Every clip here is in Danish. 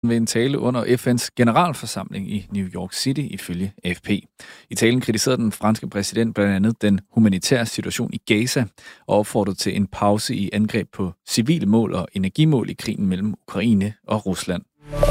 ved en tale under FN's generalforsamling i New York City, ifølge AFP. I talen kritiserede den franske præsident blandt andet den humanitære situation i Gaza og opfordrede til en pause i angreb på civile mål og energimål i krigen mellem Ukraine og Rusland.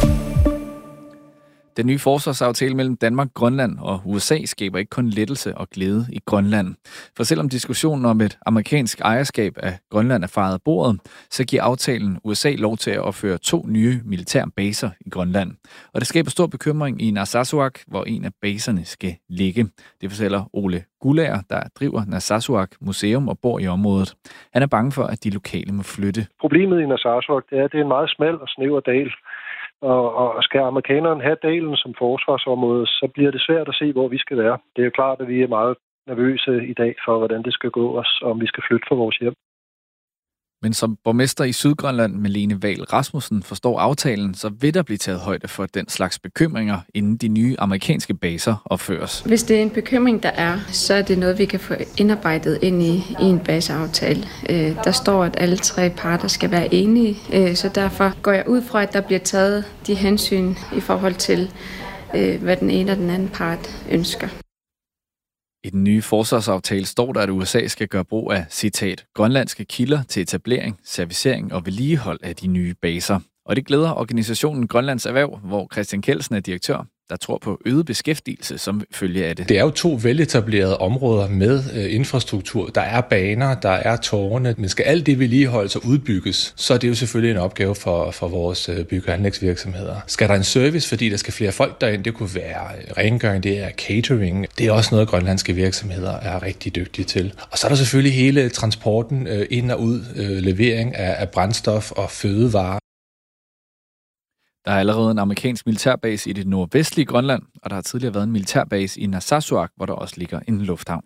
Den nye forsvarsaftale mellem Danmark, Grønland og USA skaber ikke kun lettelse og glæde i Grønland. For selvom diskussionen om et amerikansk ejerskab af Grønland er fejet af bordet, så giver aftalen USA lov til at opføre 2 nye militære baser i Grønland. Og det skaber stor bekymring i Narsarsuaq, hvor en af baserne skal ligge. Det fortæller Ole Gulager, der driver Narsarsuaq Museum og bor i området. Han er bange for, at de lokale må flytte. Problemet i Narsarsuaq er, at det er en meget smal og snæver dal. Og skal amerikanerne have dalen som forsvarsområde, så bliver det svært at se, hvor vi skal være. Det er jo klart, at vi er meget nervøse i dag for, hvordan det skal gå os, om vi skal flytte fra vores hjem. Men som borgmester i Sydgrønland, Malene Wahl Rasmussen, forstår aftalen, så vil der blive taget højde for den slags bekymringer, inden de nye amerikanske baser opføres. Hvis det er en bekymring, der er, så er det noget, vi kan få indarbejdet ind i en baseaftale. Der står, at alle 3 parter skal være enige, så derfor går jeg ud fra, at der bliver taget de hensyn i forhold til, hvad den ene og den anden part ønsker. I den nye forsvarsaftale står der, at USA skal gøre brug af, citat, grønlandske kilder til etablering, servicering og vedligehold af de nye baser. Og det glæder organisationen Grønlands Erhverv, hvor Christian Kelsen er direktør, der tror på øget beskæftigelse som følge af det. Det er jo 2 veletablerede områder med infrastruktur. Der er baner, der er tårne, men skal alt det vedligeholdes og udbygges, så er det jo selvfølgelig en opgave for vores bygge- og anlægsvirksomheder. Skal der en service, fordi der skal flere folk derind? Det kunne være rengøring, det er catering. Det er også noget, grønlandske virksomheder er rigtig dygtige til. Og så er der selvfølgelig hele transporten ind og ud, levering af brændstof og fødevarer. Der er allerede en amerikansk militærbase i det nordvestlige Grønland, og der har tidligere været en militærbase i Narsarsuaq, hvor der også ligger en lufthavn.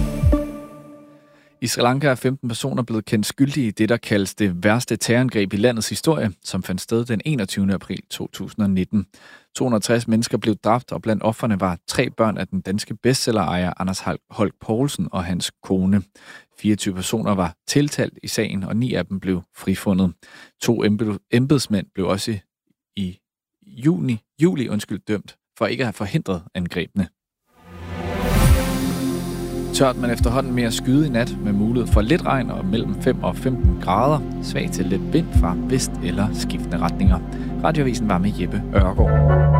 I Sri Lanka er 15 personer blevet kendt skyldige i det, der kaldes det værste terrorangreb i landets historie, som fandt sted den 21. april 2019. 260 mennesker blev dræbt, og blandt ofrene var 3 børn af den danske bestsellerejer Anders Holk Poulsen og hans kone. 24 personer var tiltalt i sagen, og 9 af dem blev frifundet. 2 embedsmænd blev også i juli dømt for ikke at have forhindret angrebene. Tørt, men efterhånden mere skyde i nat med mulighed for lidt regn og mellem 5 og 15 grader. Svag til let vind fra vest eller skiftende retninger. Radioavisen var med Jeppe Ørgaard.